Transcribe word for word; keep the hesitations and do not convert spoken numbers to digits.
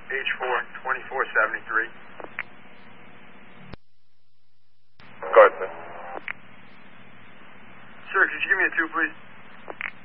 H four, twenty-four seventy-three. Go ahead, sir. Sir, could you give me a two, please?